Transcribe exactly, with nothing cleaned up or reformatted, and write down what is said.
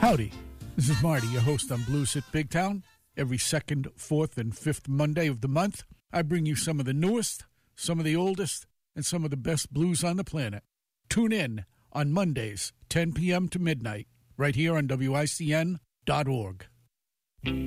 Howdy, this is Marty, your host on Blues Hit Big Town. Every second, fourth, and fifth Monday of the month, I bring you some of the newest, some of the oldest, and some of the best blues on the planet. Tune in on Mondays, ten p.m. to midnight, right here on W I C N dot org.